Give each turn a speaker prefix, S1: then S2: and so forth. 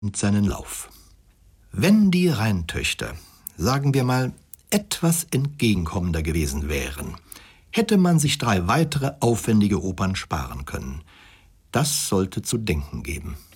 S1: nimmt seinen Lauf. Wenn die Rheintöchter, sagen wir mal, etwas entgegenkommender gewesen wären, hätte man sich 3 weitere aufwendige Opern sparen können. Das sollte zu denken geben.